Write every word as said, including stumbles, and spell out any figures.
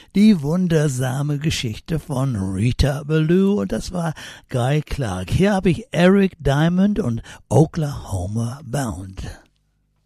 die wundersame Geschichte von Rita Ballou und das war Guy Clark. Hier habe ich Eric Diamond und Oklahoma Bound.